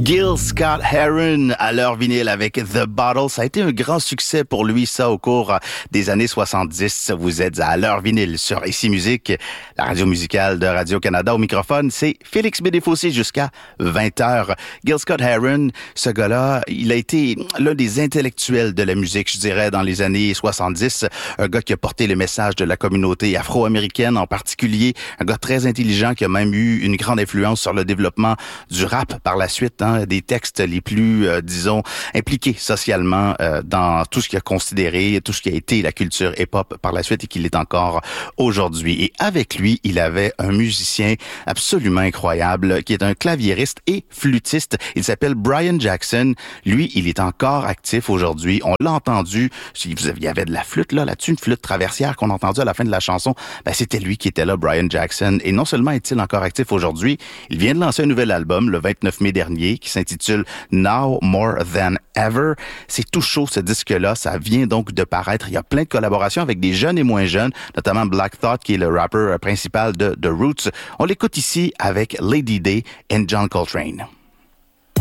Gil Scott-Heron à l'heure vinyle avec The Bottle. Ça a été un grand succès pour lui, ça, au cours des années 70. Vous êtes à l'heure vinyle sur Ici Musique, la radio musicale de Radio-Canada. Au microphone, c'est Félix Bédéfossé jusqu'à 20h. Gil Scott-Heron, ce gars-là, il a été l'un des intellectuels de la musique, je dirais, dans les années 70. Un gars qui a porté le message de la communauté afro-américaine en particulier. Un gars très intelligent qui a même eu une grande influence sur le développement du rap par la suite. Des textes les plus, disons, impliqués socialement dans tout ce qu'il a considéré, tout ce qui a été la culture hip-hop par la suite et qu'il est encore aujourd'hui. Et avec lui, il avait un musicien absolument incroyable qui est un claviériste et flûtiste. Il s'appelle Brian Jackson. Lui, il est encore actif aujourd'hui. On l'a entendu. Il y avait de la flûte là-dessus, une flûte traversière qu'on a entendue à la fin de la chanson. Ben, c'était lui qui était là, Brian Jackson. Et non seulement est-il encore actif aujourd'hui, il vient de lancer un nouvel album le 29 mai dernier qui s'intitule Now More Than Ever. C'est tout chaud, ce disque-là. Ça vient donc de paraître. Il y a plein de collaborations avec des jeunes et moins jeunes, notamment Black Thought, qui est le rappeur principal de The Roots. On l'écoute ici avec Lady Day et John Coltrane.